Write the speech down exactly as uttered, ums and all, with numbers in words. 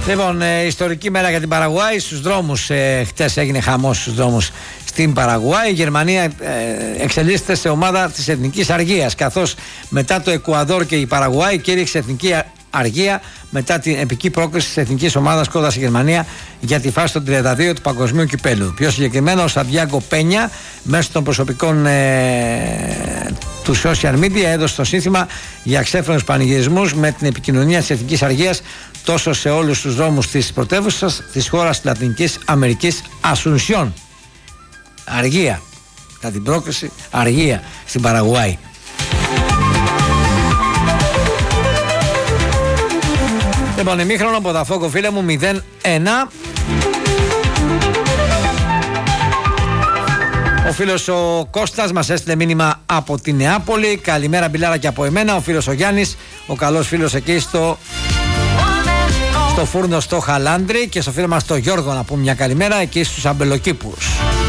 Λοιπόν, ε, ιστορική μέρα για την Παραγουάη. Στους δρόμους, ε, χτες έγινε χαμός στους δρόμους στην Παραγουάη. Η Γερμανία ε, εξελίσσεται σε ομάδα της εθνικής αργίας, καθώς μετά το Εκουαδόρ και η Παραγουάη κήρυξε εθνική αργία μετά την επική πρόκριση της εθνικής ομάδας κόντρα στη Γερμανία για τη φάση των τριάντα δύο του Παγκοσμίου Κυπέλλου. Πιο συγκεκριμένα, ο Σαντιάγκο Πένια μέσω των προσωπικών ε, του social media έδωσε το σύνθημα για ξέφρενους πανηγυρισμούς με την επικοινωνία της εθνικής αργίας τόσο σε όλους τους δρόμους της πρωτεύουσας της χώρας της Λατινικής Αμερικής, Ασουνσιόν. Αργία. Κατά την πρόκριση, αργία στην Παραγουάη. Λοιπόν, ημίχρονο από τα Φόκο, φίλε μου, μηδέν ένα. Ο φίλος ο Κώστας μας έστειλε μήνυμα από τη Νεάπολη. Καλημέρα, μπιλάρα, και από εμένα. Ο φίλος ο Γιάννης, ο καλός φίλος εκεί στο, στο φούρνο στο Χαλάνδρι. Και στο φίλο μας το Γιώργο να πούμε μια καλημέρα εκεί στους Αμπελοκήπους.